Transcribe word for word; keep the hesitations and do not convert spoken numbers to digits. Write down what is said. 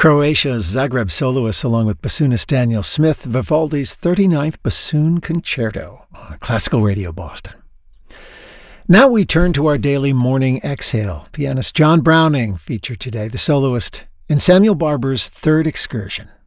Croatia's Zagreb soloists, along with bassoonist Daniel Smith, Vivaldi's thirty-ninth Bassoon Concerto on Classical Radio Boston. Now we turn to our daily morning exhale. Pianist John Browning featured today, the soloist in Samuel Barber's Third Excursion.